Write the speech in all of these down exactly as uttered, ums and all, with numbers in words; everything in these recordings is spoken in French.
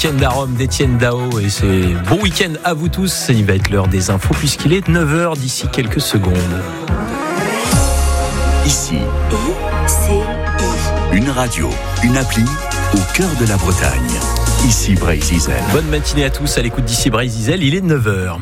Week-end à Rome d'Étienne Dao et c'est bon week-end à vous tous. Il va être l'heure des infos puisqu'il est neuf heures d'ici quelques secondes. Ici, I C I. Une radio, une appli au cœur de la Bretagne. Ici Bray-Zizel. Bonne matinée à tous à l'écoute d'Ici Bray-Zizel, il est neuf heures.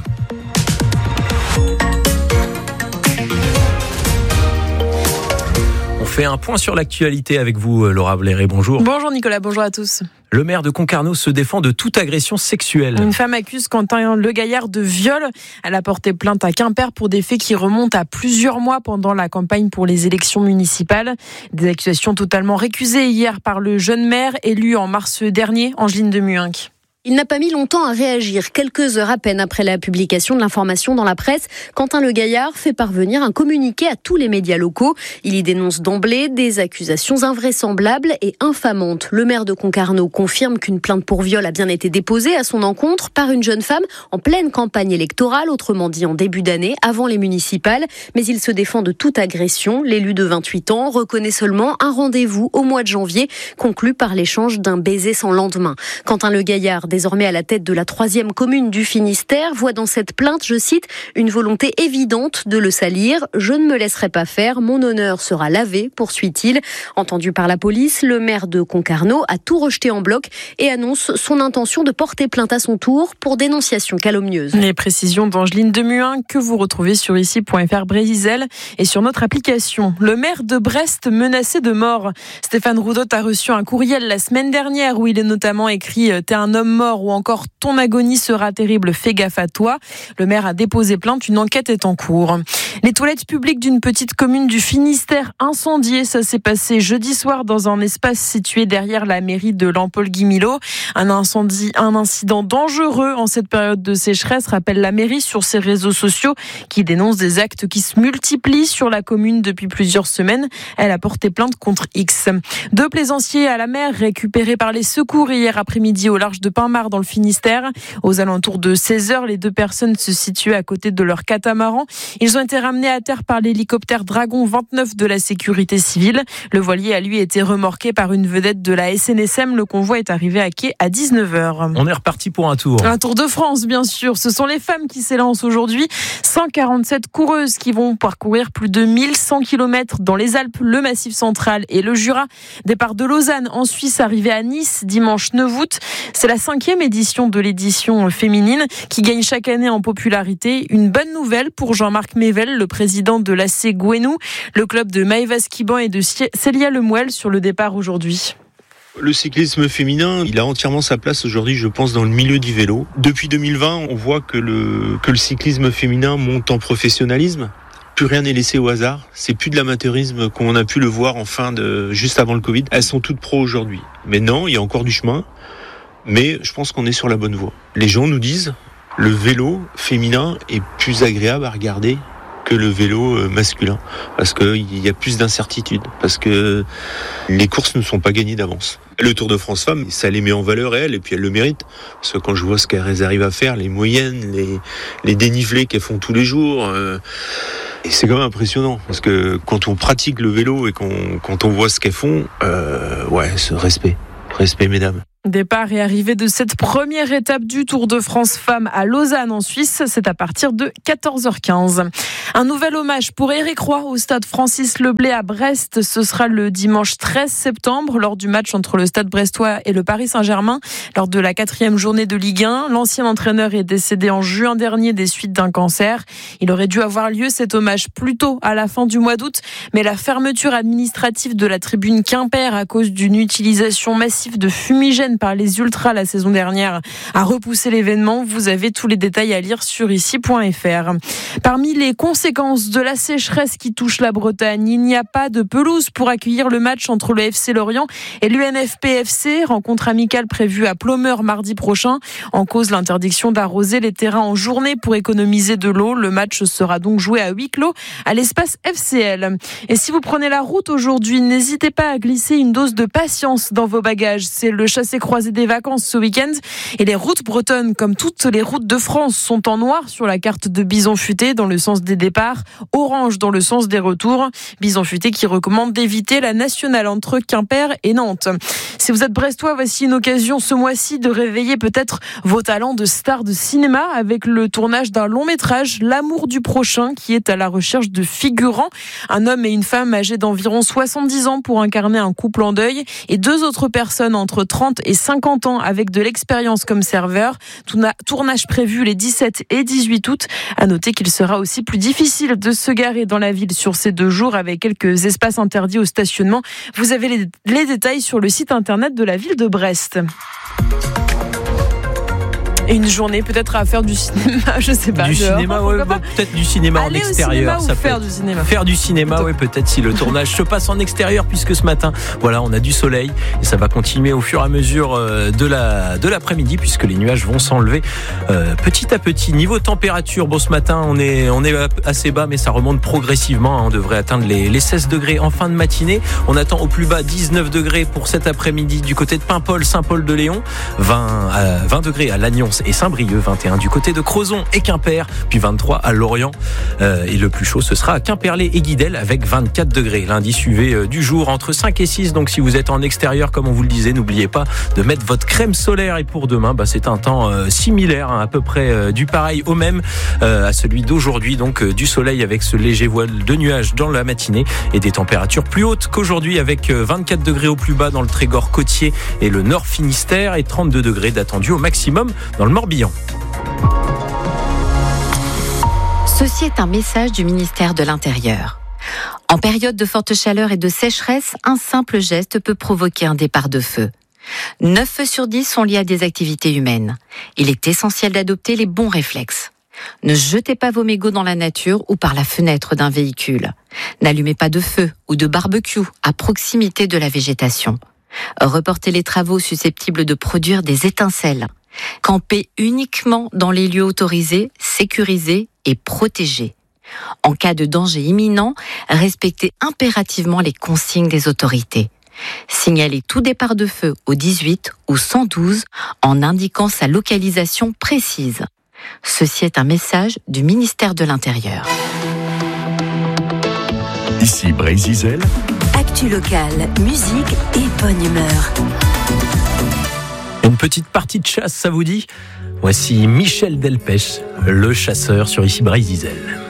On fait un point sur l'actualité avec vous, Laura Bléré, bonjour. Bonjour Nicolas, bonjour à tous. Le maire de Concarneau se défend de toute agression sexuelle. Une femme accuse Quentin Le Gaillard de viol. Elle a porté plainte à Quimper pour des faits qui remontent à plusieurs mois pendant la campagne pour les élections municipales. Des accusations totalement récusées hier par le jeune maire élu en mars dernier, Angeline de Muhinck. Il n'a pas mis longtemps à réagir. Quelques heures à peine après la publication de l'information dans la presse, Quentin Le Gaillard fait parvenir un communiqué à tous les médias locaux. Il y dénonce d'emblée des accusations invraisemblables et infamantes. Le maire de Concarneau confirme qu'une plainte pour viol a bien été déposée à son encontre par une jeune femme en pleine campagne électorale, autrement dit en début d'année, avant les municipales. Mais il se défend de toute agression. L'élu de vingt-huit ans reconnaît seulement un rendez-vous au mois de janvier, conclu par l'échange d'un baiser sans lendemain. Quentin Le Gaillard, désormais à la tête de la troisième commune du Finistère, voit dans cette plainte, je cite, une volonté évidente de le salir. Je ne me laisserai pas faire, mon honneur sera lavé, poursuit-il. Entendu par la police, le maire de Concarneau a tout rejeté en bloc et annonce son intention de porter plainte à son tour pour dénonciation calomnieuse. Les précisions d'Angeline de Muhinck que vous retrouvez sur ici point f r Bray-Zizel et sur notre application. Le maire de Brest menacé de mort. Stéphane Roudot a reçu un courriel la semaine dernière où il est notamment écrit « T'es un homme mort » ou encore « Ton agonie sera terrible, fais gaffe à toi ». Le maire a déposé plainte, une enquête est en cours. Les toilettes publiques d'une petite commune du Finistère incendiées, ça s'est passé jeudi soir dans un espace situé derrière la mairie de Lampol-Guimilo. Un incendie, un incident dangereux en cette période de sécheresse, rappelle la mairie sur ses réseaux sociaux qui dénonce des actes qui se multiplient sur la commune depuis plusieurs semaines. Elle a porté plainte contre X. Deux plaisanciers à la mer récupérés par les secours hier après-midi au large de Pinmar dans le Finistère. Aux alentours de seize heures, les deux personnes se situaient à côté de leur catamaran. Ils ont été ramenés à terre par l'hélicoptère Dragon vingt-neuf de la sécurité civile. Le voilier a lui été remorqué par une vedette de la S N S M. Le convoi est arrivé à quai à dix-neuf heures. On est reparti pour un tour. Un tour de France, bien sûr. Ce sont les femmes qui s'élancent aujourd'hui. cent quarante-sept coureuses qui vont parcourir plus de mille cent kilomètres dans les Alpes, le Massif central et le Jura. Départ de Lausanne en Suisse, arrivé à Nice dimanche neuf août. C'est la cinquième édition de l'édition féminine qui gagne chaque année en popularité. Une bonne nouvelle pour Jean-Marc Mével, le président de l'A C Gouenou, le club de Maëva Skiban et de Célia Lemouel sur le départ aujourd'hui. Le cyclisme féminin, il a entièrement sa place aujourd'hui, je pense, dans le milieu du vélo. Depuis deux mille vingt, on voit que le, que le cyclisme féminin monte en professionnalisme. Plus rien n'est laissé au hasard. C'est plus de l'amateurisme qu'on a pu le voir en fin de, juste avant le Covid. Elles sont toutes pros aujourd'hui. Mais non, il y a encore du chemin. Mais je pense qu'on est sur la bonne voie. Les gens nous disent le vélo féminin est plus agréable à regarder que le vélo masculin. Parce qu'il y a plus d'incertitude. Parce que les courses ne sont pas gagnées d'avance. Le Tour de France Femmes, ça les met en valeur elles, et puis elles le méritent. Parce que quand je vois ce qu'elles arrivent à faire, les moyennes, les, les dénivelés qu'elles font tous les jours... Euh, Et c'est quand même impressionnant, parce que quand on pratique le vélo et qu'on, quand on voit ce qu'elles font, euh, ouais, ce respect, respect mesdames. Départ et arrivée de cette première étape du Tour de France Femmes à Lausanne en Suisse, c'est à partir de quatorze heures quinze. Un nouvel hommage pour Éric Roy au stade Francis Leblay à Brest. Ce sera le dimanche treize septembre lors du match entre le stade brestois et le Paris Saint-Germain. Lors de la quatrième journée de Ligue un, l'ancien entraîneur est décédé en juin dernier des suites d'un cancer. Il aurait dû avoir lieu cet hommage plus tôt à la fin du mois d'août, mais la fermeture administrative de la tribune Quimper à cause d'une utilisation massive de fumigène par les ultras la saison dernière a repoussé l'événement. Vous avez tous les détails à lire sur ici point f r. Parmi les conséquences de la sécheresse qui touche la Bretagne, il n'y a pas de pelouse pour accueillir le match entre le F C Lorient et l'U N F P F C. Rencontre amicale prévue à Plomeur mardi prochain. En cause, l'interdiction d'arroser les terrains en journée pour économiser de l'eau. Le match sera donc joué à huis clos à l'espace F C L. Et si vous prenez la route aujourd'hui, n'hésitez pas à glisser une dose de patience dans vos bagages. C'est le chassé croisé des vacances ce week-end. Et les routes bretonnes, comme toutes les routes de France, sont en noir sur la carte de Bison Futé dans le sens des départs, orange dans le sens des retours. Bison Futé qui recommande d'éviter la nationale entre Quimper et Nantes. Si vous êtes brestois, voici une occasion ce mois-ci de réveiller peut-être vos talents de star de cinéma avec le tournage d'un long métrage, L'amour du prochain, qui est à la recherche de figurants. Un homme et une femme âgés d'environ soixante-dix ans pour incarner un couple en deuil et deux autres personnes entre trente et cinquante ans avec de l'expérience comme serveur. Tournage prévu les dix-sept et dix-huit août. À noter qu'il sera aussi plus difficile de se garer dans la ville sur ces deux jours avec quelques espaces interdits au stationnement. Vous avez les, les détails sur le site internet de la ville de Brest. Et une journée peut-être à faire du cinéma, je sais pas. Du dehors, cinéma, ouais, bah, peut-être du cinéma Aller en extérieur. Au cinéma ça ou faire peut du cinéma. Faire du cinéma, oui, peut-être si le tournage se passe en extérieur, puisque ce matin, voilà, on a du soleil et ça va continuer au fur et à mesure de la de l'après-midi, puisque les nuages vont s'enlever euh, petit à petit. Niveau température, bon, ce matin, on est on est assez bas, mais ça remonte progressivement. On devrait atteindre les, les seize degrés en fin de matinée. On attend au plus bas dix-neuf degrés pour cet après-midi du côté de Paimpol, Saint-Paul-de-Léon, vingt, euh, vingt degrés à Lannion et Saint-Brieuc, vingt et un du côté de Crozon et Quimper, puis vingt-trois à Lorient. Euh, et le plus chaud, ce sera à Quimperlé et Guidel avec vingt-quatre degrés. L'indice U V du jour entre cinq et six. Donc si vous êtes en extérieur, comme on vous le disait, n'oubliez pas de mettre votre crème solaire. Et pour demain, bah, c'est un temps euh, similaire, hein, à peu près euh, du pareil au même euh, à celui d'aujourd'hui. Donc euh, du soleil avec ce léger voile de nuages dans la matinée et des températures plus hautes qu'aujourd'hui avec euh, vingt-quatre degrés au plus bas dans le Trégor côtier et le Nord Finistère et trente-deux degrés d'attendu au maximum dans le Morbihan. Ceci est un message du ministère de l'Intérieur. En période de forte chaleur et de sécheresse, un simple geste peut provoquer un départ de feu. neuf feux sur dix sont liés à des activités humaines. Il est essentiel d'adopter les bons réflexes. Ne jetez pas vos mégots dans la nature ou par la fenêtre d'un véhicule. N'allumez pas de feu ou de barbecue à proximité de la végétation. Reportez les travaux susceptibles de produire des étincelles. Campez uniquement dans les lieux autorisés, sécurisés et protégés. En cas de danger imminent, respectez impérativement les consignes des autorités. Signalez tout départ de feu au dix-huit ou cent douze en indiquant sa localisation précise. Ceci est un message du ministère de l'Intérieur. Ici Brésil. Actu locale, musique et bonne humeur. Une petite partie de chasse, ça vous dit ? Voici Michel Delpech, le chasseur sur Ici Brésil.